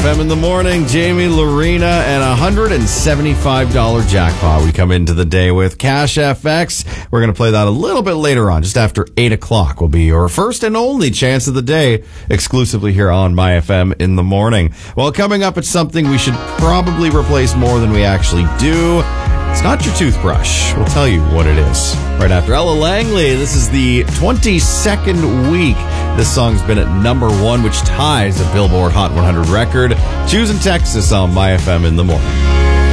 FM in the morning. Jamie, Lorena, and a $175 jackpot we come into the day with. Cash FX. We're going to play that a little bit later on, just after 8 o'clock will be your first and only chance of the day, exclusively here on My FM in the morning. Well, coming up, it's something we should probably replace more than we actually do. It's not your toothbrush. We'll tell you what it is right after Ella Langley. This is the 22nd week this song's been at number 1, which ties a Billboard Hot 100 record. Choosing Texas on My FM in the morning.